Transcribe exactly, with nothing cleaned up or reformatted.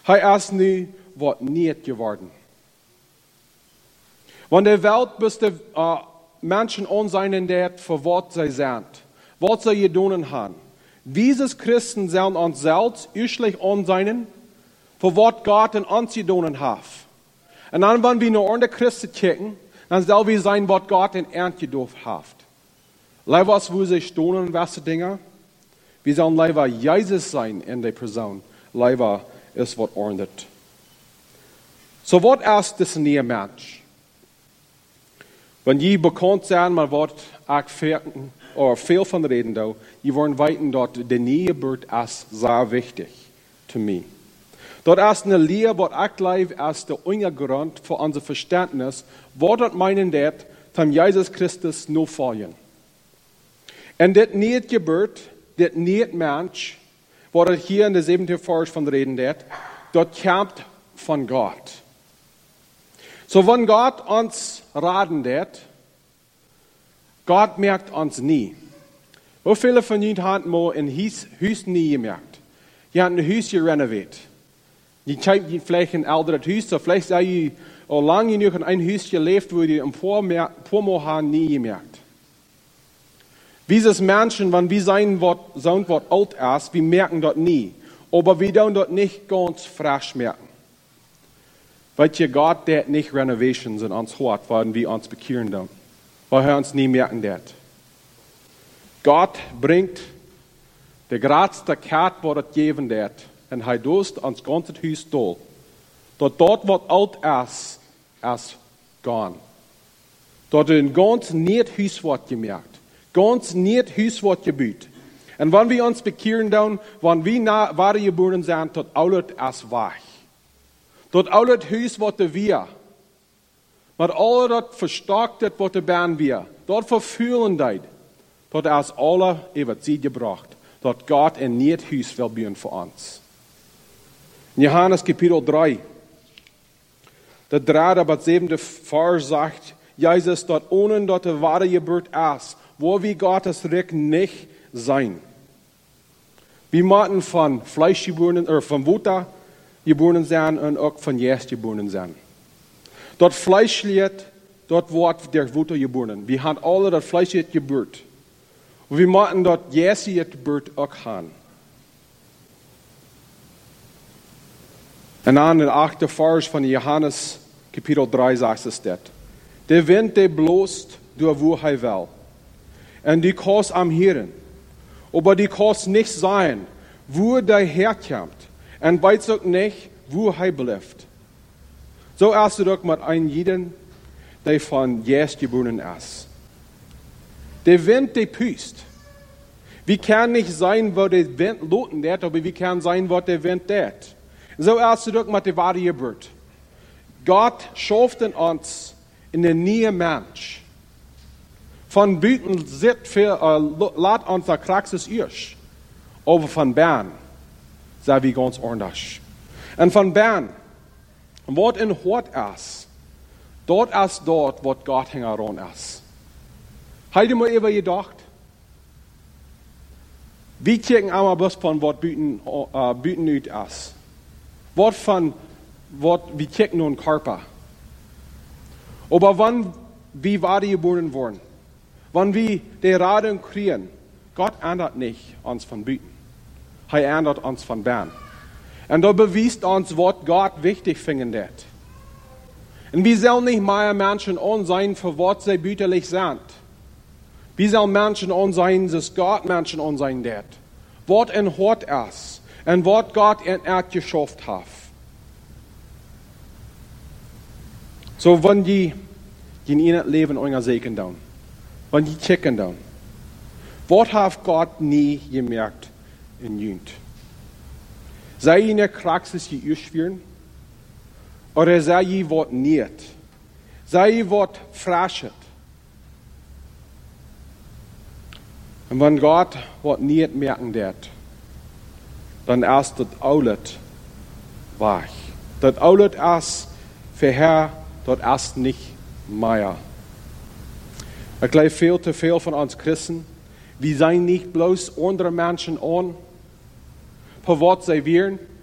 Hij is nu wat niet geworden. Want de Welt bist de uh, Menschen onzijn dat voor wat zij zijn, wat zij je doen gaan. Wie Christen zijn ons zelfs uitslich onzijn voor wat God in ons gedaan heeft. En dan, wanneer we naar andere Christen kijken, dan zal we zijn wat God in ons gedaan heeft. Leid was, wo sie stehen, was Dinge. Wir sollen leider Jesus sein in der Person. Leider ist was ordnet. So, was ist das neue Mensch? Wenn je bekannt sein, man wird auch fertig, oder viel von reden da, je wollen weiten, dass der neue Geburt ist sehr wichtig für mich. Dort ist eine Lehre, was ich glaube, ist der Untergrund für unser Verständnis, was das meinen wird, von Jesus Christus nur folgen. Und das nicht Geburt, das nicht Mensch, wo das hier in der siebten Vers von reden wird, dort kommt von Gott. So, wenn Gott uns raten wird, Gott merkt uns nie. Wie viele von Ihnen haben mal ein Haus nie gemerkt? Die haben ein Haus renoviert. Die haben vielleicht ein älteres Haus, so vielleicht sei ihr auch lange genug in ein Haus gelebt, wo die ein paar Mal nie gemerkt. Wie ist Menschen, wenn wir sein Wort, sein Wort alt ist, wir merken das nie. Aber wir tun das nicht ganz frisch merken. Weil ihr Gott der nicht Renovations in uns hat, werden wir uns bekehren dann. Weil wir uns nie merken das. Gott bringt der größte Kat, wo das geben wird. Und er dost uns ganzes Haus doll. Dort dort, was alt ist, ist gone. Dort ein ganz nicht Haus wird gemerkt. Ganz nicht Haus wird gebaut. Und wenn wir uns bekehren dann, wenn wir nach wahre geboren sind, dort alles ist weg. Dort alles Haus wird wir. Mit alles das verstärkt wird werden wir. Dort verfühlen wir. Dort ist alles über sie gebracht. Dort Gott ein nicht Haus will bauen für uns. In Johannes Kapitel drei, der dritte aber siebente Vers sagt, Jesus, dort ohne dort die wahre Geburt ist, wo wir Gottes Reich nicht sein. Wir müssen von Fleisch geboren, oder von Mutter geboren sein und auch von Geist geboren sein. Dort Fleisch liegt, dort wird der Mutter geboren. Wir haben alle das Fleisch Geburt. Und wir müssen dort Jesu Geburt auch haben. Und dann der achte Vers von Johannes Kapitel drei sagt es das. Der Wind, der bloßt, durch wo er will. Und die kannst am Hören. Aber die kannst nicht sein, wo der herkommt. Und weiß auch nicht, wo er bleibt. So ist es auch mit einem jeden, der von Jesus geboren ist. Der Wind, der pust. Wir können nicht sein, wo der Wind loten wird, aber wir können sein, wo der Wind tät. So ist es auch mit der wahre Geburt. Gott schafft in uns in der neue Mensch. Von Büten sieht für, äh, lat uns der Praxis irsch. Aber von Bern sei wir ganz anders. Und von Bern, was in Hort ist, dort ist dort, was Gott heran ist. Habt ihr mal über gedacht? Wir kicken einmal bloß von, was Büten, äh, Büten nicht ist. Was von, was wir kicken nun Körper. Aber wann wir wahre geboren wurden, wenn wir die Radung kriegen, Gott ändert nicht uns von Büten. Er ändert uns von Bern. Und da beweist uns, was Gott wichtig finden wird. Und wir sollen nicht mehr Menschen sein, für was sie bütterlich sind. Wir sollen Menschen sein, dass Gott Menschen sein wird. Was in Hort ist. Und was Gott in Erd geschafft hat. So, wenn die in ihrem Leben euer Segen tun, wenn die checken tun, was hat Gott nie gemerkt in Jünd? Sei in der Praxis geübt oder sei ihr was nicht? Sei ihr was fraschet? Und wenn Gott was nicht merken wird, dann ist das alles weg. Das alles ist für Herr, das ist nicht mehr. Ich glaube, viel zu viel von uns Christen, wir sind nicht bloß andere Menschen an, für was sie wären,